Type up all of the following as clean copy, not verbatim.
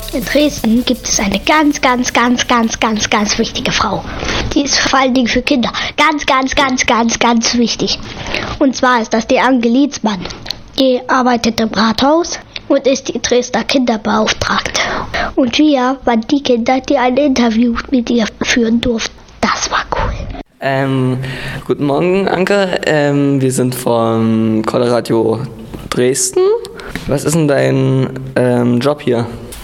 In Dresden gibt es eine ganz wichtige Frau. Die ist vor allen Dingen für Kinder ganz wichtig. Und zwar ist das die Anke Lietzmann. Die arbeitet im Rathaus und ist die Dresdner Kinderbeauftragte. Und wir waren die Kinder, die ein Interview mit ihr führen durften. Das war cool. Guten Morgen, Anke. Wir sind von Colorado Dresden. Was ist denn dein Job hier?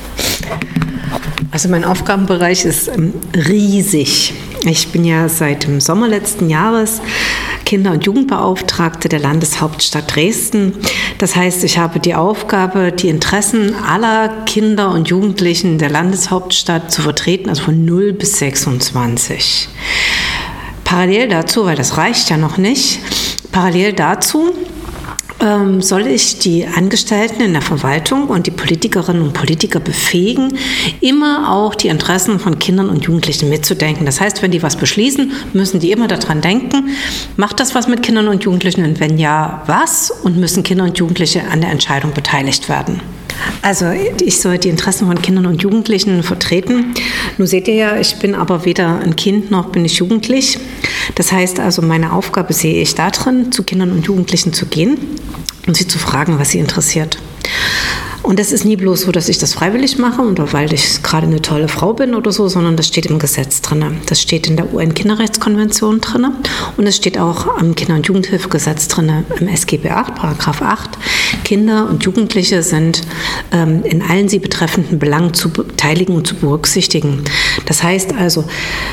Also mein Aufgabenbereich ist riesig. Ich bin ja seit dem Sommer letzten Jahres Kinder- und Jugendbeauftragte der Landeshauptstadt Dresden. Das heißt, ich habe die Aufgabe, die Interessen aller Kinder und Jugendlichen der Landeshauptstadt zu vertreten, also von 0 bis 26. Parallel dazu, weil das reicht ja noch nicht, soll ich die Angestellten in der Verwaltung und die Politikerinnen und Politiker befähigen, immer auch die Interessen von Kindern und Jugendlichen mitzudenken. Das heißt, wenn die was beschließen, müssen die immer daran denken, macht das was mit Kindern und Jugendlichen und wenn ja, was? Und müssen Kinder und Jugendliche an der Entscheidung beteiligt werden. Also ich soll die Interessen von Kindern und Jugendlichen vertreten. Nun seht ihr ja, ich bin aber weder ein Kind noch bin ich jugendlich. Das heißt also, meine Aufgabe sehe ich darin, zu Kindern und Jugendlichen zu gehen und sie zu fragen, was sie interessiert. Und das ist nie bloß so, dass ich das freiwillig mache oder weil ich gerade eine tolle Frau bin oder so, sondern das steht im Gesetz drin. Das steht in der UN-Kinderrechtskonvention drin und es steht auch am Kinder- und Jugendhilfegesetz drin, im SGB 8, Paragraph 8. Kinder und Jugendliche sind in allen sie betreffenden Belangen zu beteiligen und zu berücksichtigen. Das heißt also,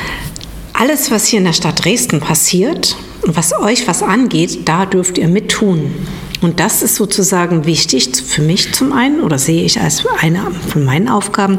alles, was hier in der Stadt Dresden passiert und was euch was angeht, da dürft ihr mittun. Und das ist sozusagen wichtig für mich zum einen, oder sehe ich als eine von meinen Aufgaben,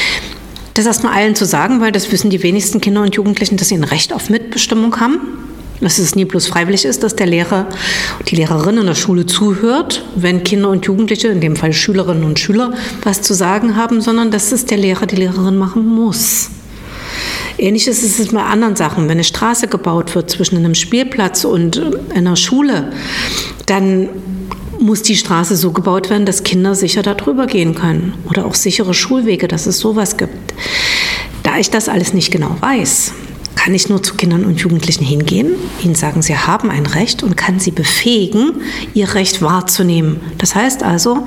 das erstmal allen zu sagen, weil das wissen die wenigsten Kinder und Jugendlichen, dass sie ein Recht auf Mitbestimmung haben. Dass es nie bloß freiwillig ist, dass der Lehrer, die Lehrerin in der Schule zuhört, wenn Kinder und Jugendliche, in dem Fall Schülerinnen und Schüler, was zu sagen haben, sondern dass es der Lehrer, die Lehrerin machen muss. Ähnliches ist es bei anderen Sachen. Wenn eine Straße gebaut wird zwischen einem Spielplatz und einer Schule, dann muss die Straße so gebaut werden, dass Kinder sicher da drüber gehen können. Oder auch sichere Schulwege, dass es sowas gibt. Da ich das alles nicht genau weiß, kann ich nur zu Kindern und Jugendlichen hingehen, ihnen sagen, sie haben ein Recht und kann sie befähigen, ihr Recht wahrzunehmen. Das heißt also,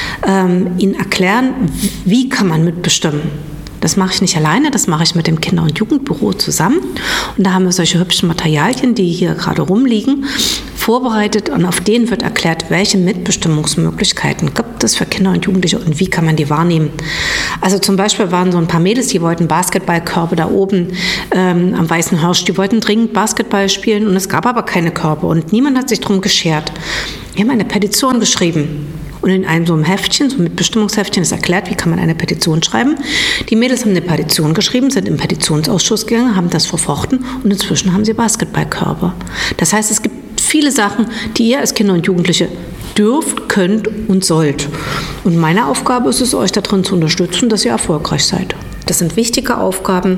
ihnen erklären, wie kann man mitbestimmen. Das mache ich nicht alleine, das mache ich mit dem Kinder- und Jugendbüro zusammen. Und da haben wir solche hübschen Materialien, die hier gerade rumliegen, vorbereitet und auf denen wird erklärt, welche Mitbestimmungsmöglichkeiten gibt es für Kinder und Jugendliche und wie kann man die wahrnehmen. Also zum Beispiel waren so ein paar Mädels, die wollten Basketballkörbe da oben am Weißen Hirsch, die wollten dringend Basketball spielen und es gab aber keine Körbe und niemand hat sich darum geschert. Wir haben eine Petition geschrieben. Und in einem so einem Heftchen, so einem Mitbestimmungsheftchen, ist erklärt, wie kann man eine Petition schreiben. Die Mädels haben eine Petition geschrieben, sind im Petitionsausschuss gegangen, haben das verfochten und inzwischen haben sie Basketballkörbe. Das heißt, es gibt viele Sachen, die ihr als Kinder und Jugendliche dürft, könnt und sollt. Und meine Aufgabe ist es, euch darin zu unterstützen, dass ihr erfolgreich seid. Das sind wichtige Aufgaben.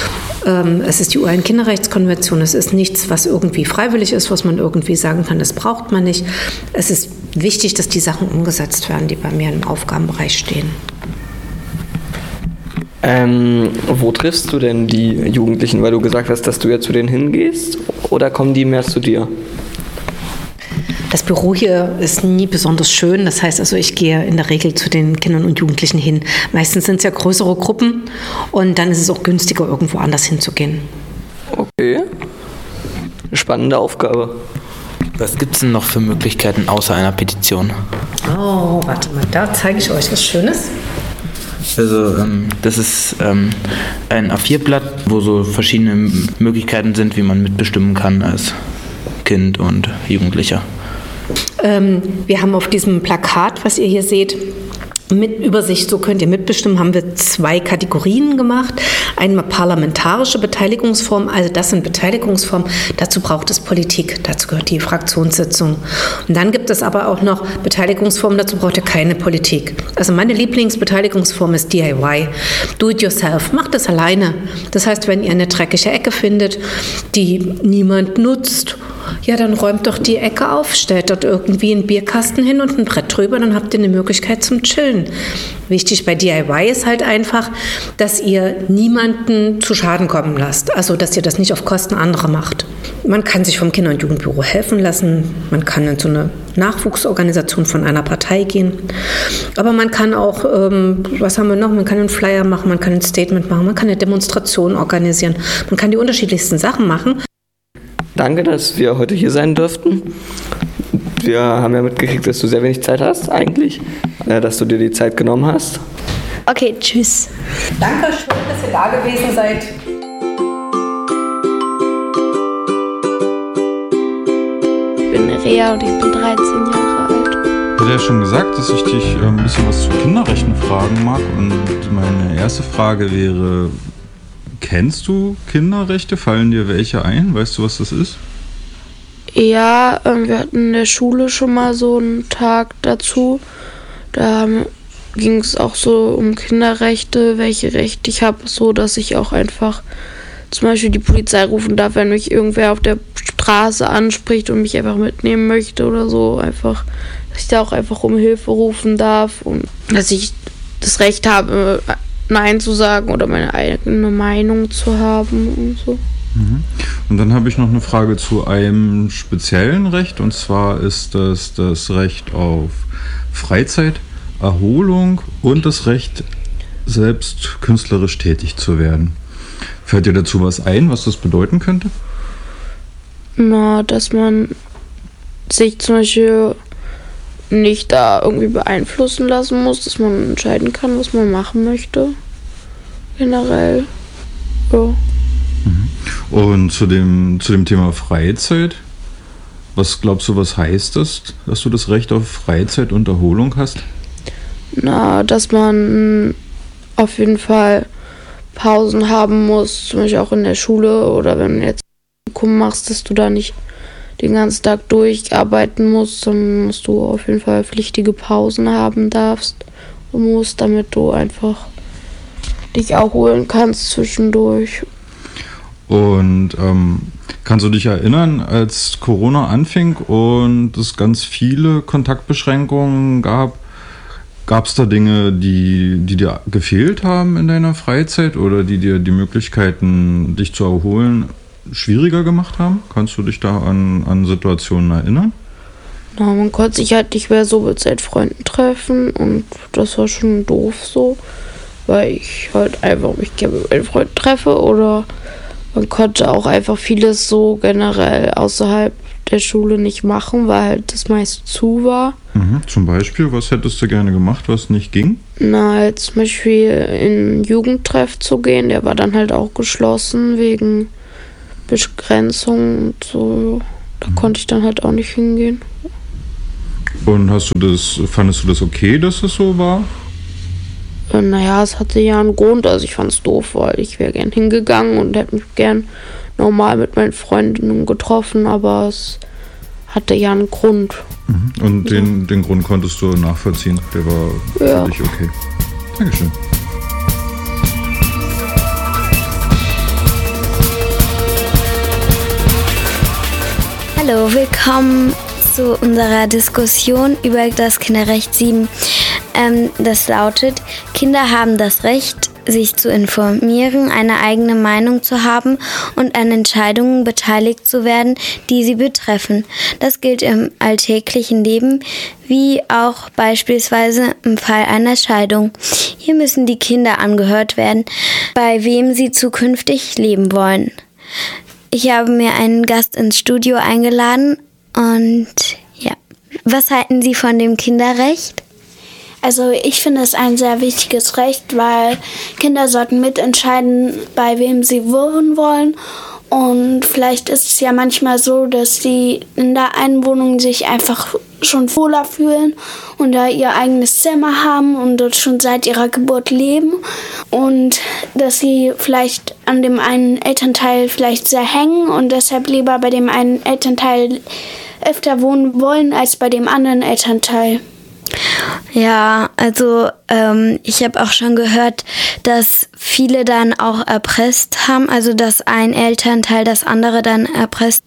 Es ist die UN-Kinderrechtskonvention. Es ist nichts, was irgendwie freiwillig ist, was man irgendwie sagen kann, das braucht man nicht. Es ist wichtig, dass die Sachen umgesetzt werden, die bei mir im Aufgabenbereich stehen. Wo triffst du denn die Jugendlichen? Weil du gesagt hast, dass du ja zu denen hingehst, oder kommen die mehr zu dir? Das Büro hier ist nie besonders schön. Das heißt also, ich gehe in der Regel zu den Kindern und Jugendlichen hin. Meistens sind es ja größere Gruppen und dann ist es auch günstiger, irgendwo anders hinzugehen. Okay. Eine spannende Aufgabe. Was gibt es denn noch für Möglichkeiten außer einer Petition? Oh, warte mal, da zeige ich euch was Schönes. Also das ist ein A4-Blatt, wo so verschiedene Möglichkeiten sind, wie man mitbestimmen kann als Kind und Jugendlicher. Wir haben auf diesem Plakat, was ihr hier seht, mit Übersicht, so könnt ihr mitbestimmen, haben wir 2 Kategorien gemacht. Einmal parlamentarische Beteiligungsform, also das sind Beteiligungsformen, dazu braucht es Politik, dazu gehört die Fraktionssitzung. Und dann gibt es aber auch noch Beteiligungsformen, dazu braucht ihr keine Politik. Also meine Lieblingsbeteiligungsform ist DIY, do it yourself, macht es alleine. Das heißt, wenn ihr eine dreckige Ecke findet, die niemand nutzt, Ja, dann räumt doch die Ecke auf, stellt dort irgendwie einen Bierkasten hin und ein Brett drüber, dann habt ihr eine Möglichkeit zum Chillen. Wichtig bei DIY ist halt einfach, dass ihr niemanden zu Schaden kommen lasst. Also, dass ihr das nicht auf Kosten anderer macht. Man kann sich vom Kinder- und Jugendbüro helfen lassen. Man kann in so eine Nachwuchsorganisation von einer Partei gehen. Aber man kann auch, was haben wir noch? Man kann einen Flyer machen, man kann ein Statement machen, man kann eine Demonstration organisieren. Man kann die unterschiedlichsten Sachen machen. Danke, dass wir heute hier sein durften. Wir haben ja mitgekriegt, dass du sehr wenig Zeit hast eigentlich, dass du dir die Zeit genommen hast. Okay, tschüss. Danke, schön, dass ihr da gewesen seid. Ich bin Rea und ich bin 13 Jahre alt. Ich hatte ja schon gesagt, dass ich dich ein bisschen was zu Kinderrechten fragen mag. Und meine erste Frage wäre, kennst du Kinderrechte? Fallen dir welche ein? Weißt du, was das ist? Ja, wir hatten in der Schule schon mal so einen Tag dazu. Da ging es auch so um Kinderrechte, welche Rechte ich habe, so dass ich auch einfach zum Beispiel die Polizei rufen darf, wenn mich irgendwer auf der Straße anspricht und mich einfach mitnehmen möchte oder so. Einfach, dass ich da auch einfach um Hilfe rufen darf und dass ich das Recht habe, Nein zu sagen oder meine eigene Meinung zu haben und so. Und dann habe ich noch eine Frage zu einem speziellen Recht, und zwar ist das das Recht auf Freizeit, Erholung und das Recht, selbst künstlerisch tätig zu werden. Fällt dir dazu was ein, was das bedeuten könnte? Na, dass man sich zum Beispiel nicht da irgendwie beeinflussen lassen muss, dass man entscheiden kann, was man machen möchte. Generell. Ja. Und zu dem Thema Freizeit, was glaubst du, was heißt das, dass du das Recht auf Freizeit und Erholung hast? Na, dass man auf jeden Fall Pausen haben muss, zum Beispiel auch in der Schule oder wenn du jetzt Praktikum machst, dass du da nicht den ganzen Tag durcharbeiten musst, dann musst du auf jeden Fall pflichtige Pausen haben darfst und musst, damit du einfach dich erholen kannst zwischendurch. Und kannst du dich erinnern, als Corona anfing und es ganz viele Kontaktbeschränkungen gab, gab es da Dinge, die dir gefehlt haben in deiner Freizeit oder die dir die Möglichkeiten, dich zu erholen, schwieriger gemacht haben? Kannst du dich da an Situationen erinnern? Na, man konnte sich halt nicht mehr so mit seinen Freunden treffen und das war schon doof so, weil ich halt einfach mich gerne mit meinen Freunden treffe oder man konnte auch einfach vieles so generell außerhalb der Schule nicht machen, weil halt das meiste zu war. Zum Beispiel, was hättest du gerne gemacht, was nicht ging? Na, halt zum Beispiel in Jugendtreff zu gehen, der war dann halt auch geschlossen wegen Begrenzung und so. Da konnte ich dann halt auch nicht hingehen. Und fandest du das okay, dass es so war? Naja, es hatte ja einen Grund, also ich fand es doof, weil ich wäre gern hingegangen und hätte mich gern normal mit meinen Freundinnen getroffen, aber es hatte ja einen Grund. Und den Grund konntest du nachvollziehen, der war für dich okay. Dankeschön. Hallo, willkommen zu unserer Diskussion über das Kinderrecht 7. Das lautet, Kinder haben das Recht, sich zu informieren, eine eigene Meinung zu haben und an Entscheidungen beteiligt zu werden, die sie betreffen. Das gilt im alltäglichen Leben, wie auch beispielsweise im Fall einer Scheidung. Hier müssen die Kinder angehört werden, bei wem sie zukünftig leben wollen. Ich habe mir einen Gast ins Studio eingeladen und ja. Was halten Sie von dem Kinderrecht? Also ich finde es ein sehr wichtiges Recht, weil Kinder sollten mitentscheiden, bei wem sie wohnen wollen. Und vielleicht ist es ja manchmal so, dass sie in der einen Wohnung sich einfach schon wohler fühlen und da ihr eigenes Zimmer haben und dort schon seit ihrer Geburt leben. Und dass sie vielleicht an dem einen Elternteil vielleicht sehr hängen und deshalb lieber bei dem einen Elternteil öfter wohnen wollen als bei dem anderen Elternteil. Ja, also ich habe auch schon gehört, dass viele dann auch erpresst haben, also dass ein Elternteil das andere dann erpresst,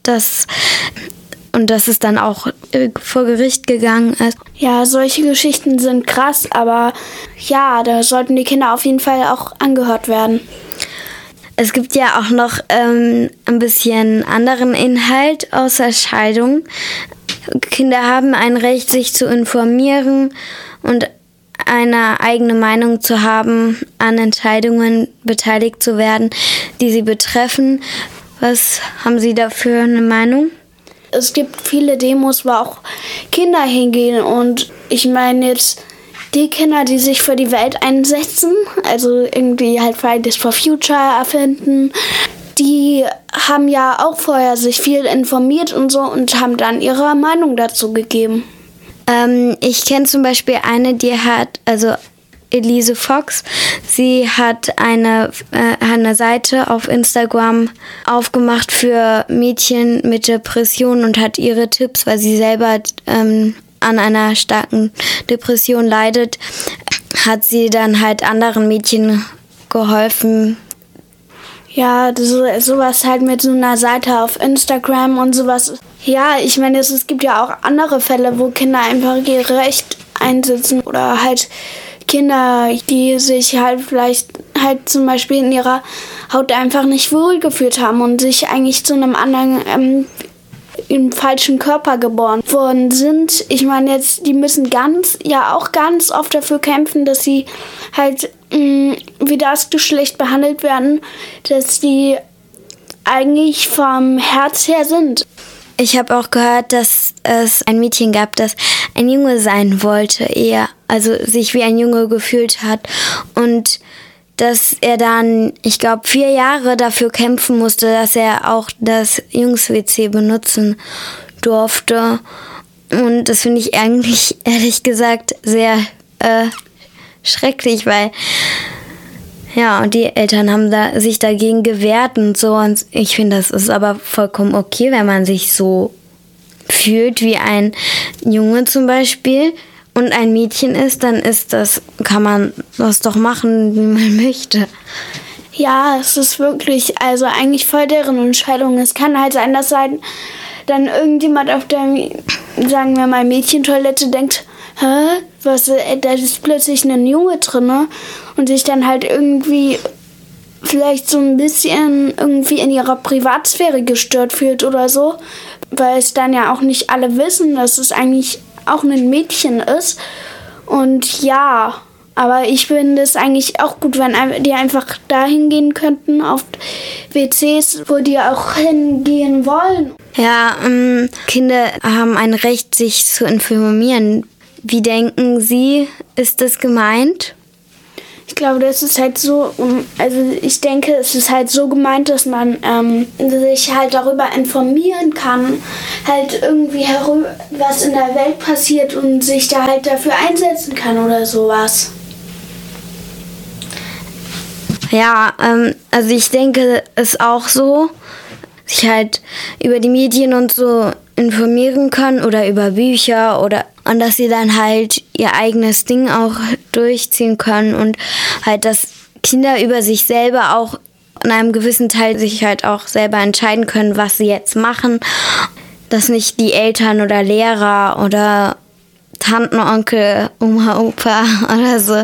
und dass es dann auch vor Gericht gegangen ist. Ja, solche Geschichten sind krass, aber ja, da sollten die Kinder auf jeden Fall auch angehört werden. Es gibt ja auch noch ein bisschen anderen Inhalt außer Scheidung. Kinder haben ein Recht, sich zu informieren und eine eigene Meinung zu haben, an Entscheidungen beteiligt zu werden, die sie betreffen. Was haben Sie da für eine Meinung? Es gibt viele Demos, wo auch Kinder hingehen. Und ich meine jetzt die Kinder, die sich für die Welt einsetzen, also irgendwie halt Fridays for Future erfinden, die haben ja auch vorher sich viel informiert und so und haben dann ihre Meinung dazu gegeben. Ich kenne zum Beispiel eine, die hat, also Elise Fox, sie hat eine Seite auf Instagram aufgemacht für Mädchen mit Depressionen und hat ihre Tipps, weil sie selber an einer starken Depression leidet, hat sie dann halt anderen Mädchen geholfen. Ja, sowas halt mit so einer Seite auf Instagram und sowas. Ja, ich meine, es gibt ja auch andere Fälle, wo Kinder einfach ihr Recht einsetzen oder halt Kinder, die sich halt vielleicht halt zum Beispiel in ihrer Haut einfach nicht wohlgefühlt haben und sich eigentlich zu einem anderen im falschen Körper geboren worden sind. Ich meine jetzt, die müssen auch ganz oft dafür kämpfen, dass sie halt wie das Geschlecht behandelt werden, dass die eigentlich vom Herz her sind. Ich habe auch gehört, dass es ein Mädchen gab, das ein Junge sein wollte, eher, also sich wie ein Junge gefühlt hat und dass er dann, ich glaube, 4 Jahre dafür kämpfen musste, dass er auch das Jungs-WC benutzen durfte. Und das finde ich eigentlich, ehrlich gesagt, sehr schrecklich, weil ja, und die Eltern haben sich dagegen gewehrt und so. Und ich finde, das ist aber vollkommen okay, wenn man sich so fühlt wie ein Junge zum Beispiel und ein Mädchen ist, dann kann man das doch machen, wie man möchte. Ja, es ist wirklich, also eigentlich voll deren Entscheidung. Es kann halt sein, dass halt dann irgendjemand auf der, sagen wir mal, Mädchentoilette denkt, da ist plötzlich ein Junge drin und sich dann halt irgendwie vielleicht so ein bisschen irgendwie in ihrer Privatsphäre gestört fühlt oder so, weil es dann ja auch nicht alle wissen, dass es eigentlich auch ein Mädchen ist. Und ja, aber ich finde es eigentlich auch gut, wenn die einfach dahin gehen könnten, auf WCs, wo die auch hingehen wollen. Ja, Kinder haben ein Recht, sich zu informieren. Wie denken Sie, ist das gemeint? Ich glaube, das ist halt so, also ich denke, es ist halt so gemeint, dass man sich halt darüber informieren kann, halt irgendwie was in der Welt passiert und sich da halt dafür einsetzen kann oder sowas. Ja, also ich denke, es ist auch so, sich halt über die Medien und so informieren können oder über Bücher und dass sie dann halt ihr eigenes Ding auch durchziehen können und halt, dass Kinder über sich selber auch in einem gewissen Teil sich halt auch selber entscheiden können, was sie jetzt machen, dass nicht die Eltern oder Lehrer oder Tanten, Onkel, Oma, Opa oder so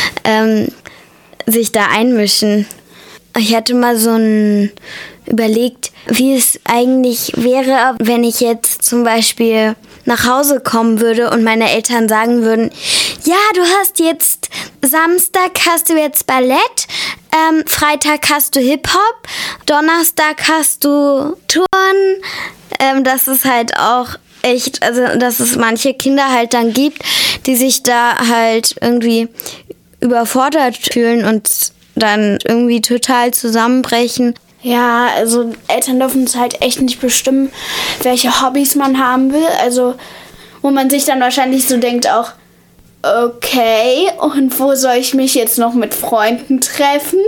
sich da einmischen. Ich hatte mal überlegt, wie es eigentlich wäre, wenn ich jetzt zum Beispiel nach Hause kommen würde und meine Eltern sagen würden, ja, du hast jetzt Samstag hast du jetzt Ballett, Freitag hast du Hip-Hop, Donnerstag hast du Turnen. Das ist halt auch echt, also dass es manche Kinder halt dann gibt, die sich da halt irgendwie überfordert fühlen und dann irgendwie total zusammenbrechen. Ja, also Eltern dürfen es halt echt nicht bestimmen, welche Hobbys man haben will. Also wo man sich dann wahrscheinlich so denkt auch, okay, und wo soll ich mich jetzt noch mit Freunden treffen?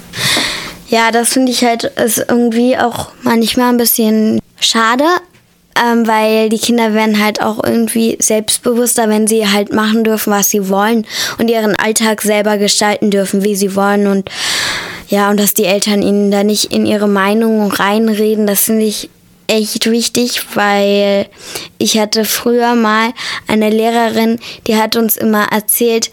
Ja, das finde ich halt ist irgendwie auch manchmal ein bisschen schade. weil die Kinder werden halt auch irgendwie selbstbewusster, wenn sie halt machen dürfen, was sie wollen und ihren Alltag selber gestalten dürfen, wie sie wollen und dass die Eltern ihnen da nicht in ihre Meinung reinreden, das finde ich echt wichtig, weil ich hatte früher mal eine Lehrerin, die hat uns immer erzählt,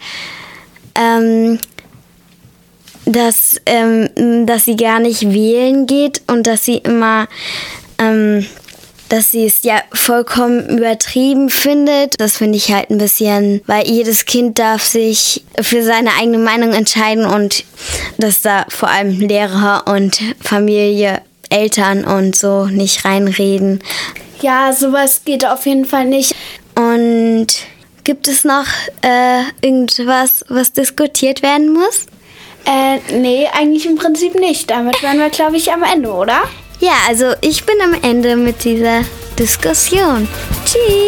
dass sie gar nicht wählen geht und dass sie immer, dass sie es ja vollkommen übertrieben findet. Das finde ich halt ein bisschen, weil jedes Kind darf sich für seine eigene Meinung entscheiden und dass da vor allem Lehrer und Familie, Eltern und so nicht reinreden. Ja, sowas geht auf jeden Fall nicht. Und gibt es noch irgendwas, was diskutiert werden muss? Nee, eigentlich im Prinzip nicht. Damit wären wir, glaube ich, am Ende, oder? Ja, also ich bin am Ende mit dieser Diskussion. Tschüss!